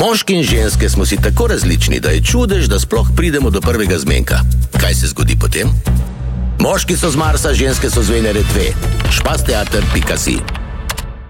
Moški in ženske smo si tako različni, da je čudež, da sploh pridemo do prvega zmenka. Kaj se zgodi potem? Moški so z Marsa, ženske so z Venere 2. Špasteater.si